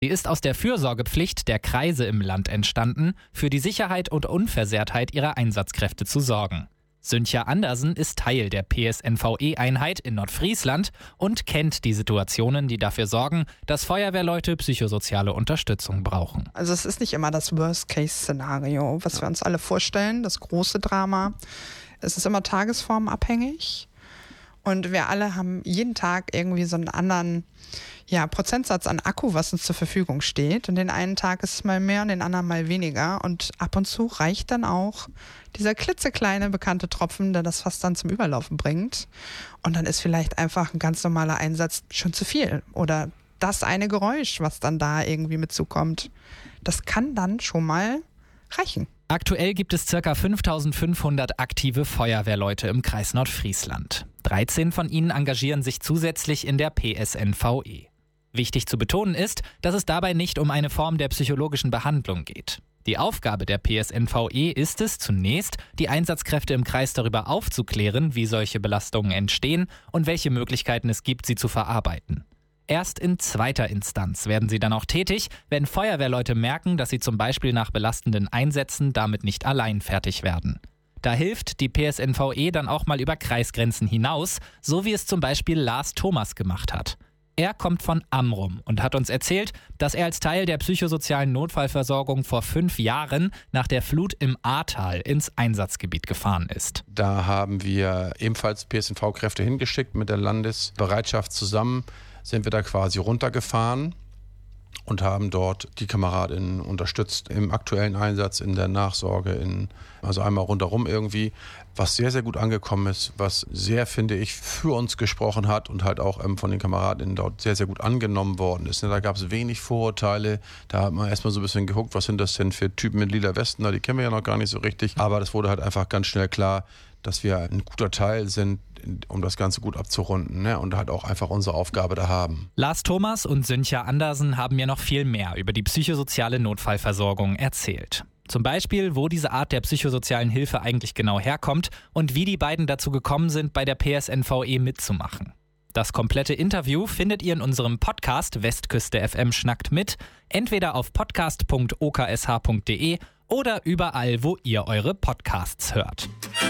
Sie ist aus der Fürsorgepflicht der Kreise im Land entstanden, für die Sicherheit und Unversehrtheit ihrer Einsatzkräfte zu sorgen. Süncha Andersen ist Teil der PSNVE-Einheit in Nordfriesland und kennt die Situationen, die dafür sorgen, dass Feuerwehrleute psychosoziale Unterstützung brauchen. Also es ist nicht immer das Worst-Case-Szenario, was wir uns alle vorstellen, das große Drama. Es ist immer tagesformabhängig und wir alle haben jeden Tag irgendwie so einen anderen Prozentsatz an Akku, was uns zur Verfügung steht. Und den einen Tag ist es mal mehr und den anderen mal weniger. Und ab und zu reicht dann auch dieser klitzekleine bekannte Tropfen, der das fast dann zum Überlaufen bringt. Und dann ist vielleicht einfach ein ganz normaler Einsatz schon zu viel. Oder das eine Geräusch, was dann da irgendwie mitzukommt. Das kann dann schon mal reichen. Aktuell gibt es ca. 5.500 aktive Feuerwehrleute im Kreis Nordfriesland. 13 von ihnen engagieren sich zusätzlich in der PSNVE. Wichtig zu betonen ist, dass es dabei nicht um eine Form der psychologischen Behandlung geht. Die Aufgabe der PSNVE ist es, zunächst die Einsatzkräfte im Kreis darüber aufzuklären, wie solche Belastungen entstehen und welche Möglichkeiten es gibt, sie zu verarbeiten. Erst in zweiter Instanz werden sie dann auch tätig, wenn Feuerwehrleute merken, dass sie zum Beispiel nach belastenden Einsätzen damit nicht allein fertig werden. Da hilft die PSNVE dann auch mal über Kreisgrenzen hinaus, so wie es zum Beispiel Lars Thomas gemacht hat. Er kommt von Amrum und hat uns erzählt, dass er als Teil der psychosozialen Notfallversorgung vor 5 Jahren nach der Flut im Ahrtal ins Einsatzgebiet gefahren ist. Da haben wir ebenfalls PSNV-Kräfte hingeschickt. Mit der Landesbereitschaft zusammen sind wir da quasi runtergefahren und haben dort die Kameradinnen unterstützt im aktuellen Einsatz, in der Nachsorge, also einmal rundherum irgendwie, was sehr, sehr gut angekommen ist, was sehr, finde ich, für uns gesprochen hat und halt auch von den Kameradinnen dort sehr, sehr gut angenommen worden ist. Da gab es wenig Vorurteile, da hat man erstmal so ein bisschen geguckt, was sind das denn für Typen mit lila Westen, die kennen wir ja noch gar nicht so richtig, aber das wurde halt einfach ganz schnell klar, dass wir ein guter Teil sind, um das Ganze gut abzurunden, und halt auch einfach unsere Aufgabe da haben. Lars Thomas und Süncha Andersen haben mir noch viel mehr über die psychosoziale Notfallversorgung erzählt. Zum Beispiel, wo diese Art der psychosozialen Hilfe eigentlich genau herkommt und wie die beiden dazu gekommen sind, bei der PSNVE mitzumachen. Das komplette Interview findet ihr in unserem Podcast Westküste FM schnackt mit, entweder auf podcast.oksh.de oder überall, wo ihr eure Podcasts hört.